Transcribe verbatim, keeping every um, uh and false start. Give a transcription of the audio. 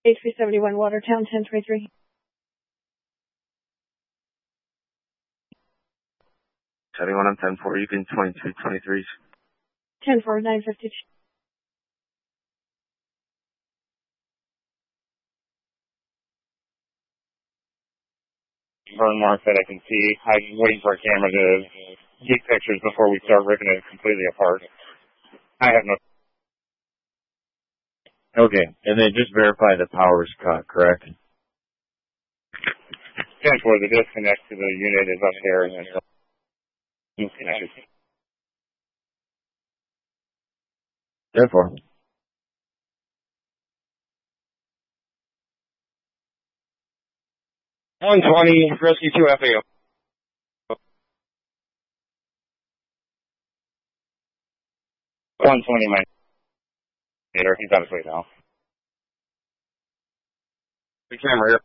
H three seventy-one Watertown, ten twenty-three. seventy-one on ten four, you can twenty-two twenty-three. ten four, nine fifty-two. Burn marks that I can see. I'm waiting for a camera to get pictures before we start ripping it completely apart. I have no... Okay, and then just verify the power's cut, correct? ten four, the disconnect to the unit is up here and then it's connected. ten four. one twenty, rescue two F A O. one twenty, my meter. He's on his way now. The camera here.